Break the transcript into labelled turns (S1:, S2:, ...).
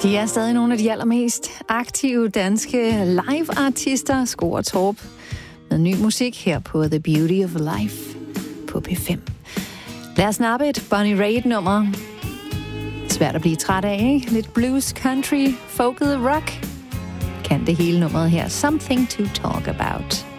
S1: De er stadig nogle af de allermest aktive danske live-artister, Sko og Torp, med ny musik her på The Beauty of Life på P5. Lad os snappe et Bonnie Raitt-nummer. Svært at blive træt af, ikke? Lidt blues, country, folket, rock. Kan det hele nummeret her. Something to talk about.